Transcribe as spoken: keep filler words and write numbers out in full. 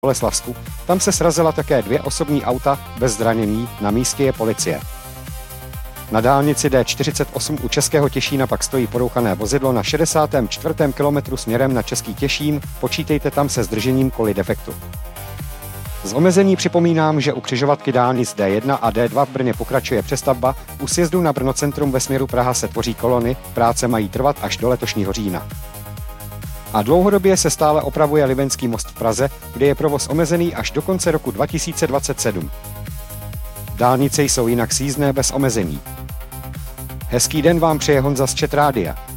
Boleslavsku, tam se srazila také dvě osobní auta bez zranění, na místě je policie. Na dálnici D čtyřicet osm u Českého Těšína pak stojí porouchané vozidlo na šedesátém čtvrtém kilometru směrem na Český Těšín, počítejte tam se zdržením kvůli defektu. Z omezení připomínám, že u křižovatky dálnic D jedna a D dva v Brně pokračuje přestavba, u sjezdu na Brno centrum ve směru Praha se tvoří kolony, práce mají trvat až do letošního října. A dlouhodobě se stále opravuje Libeňský most v Praze, kde je provoz omezený až do konce roku dva tisíce dvacet sedm. Dálnice jsou jinak sjízdné bez omezení. Hezký den vám přeje Honza z Chat Rádia.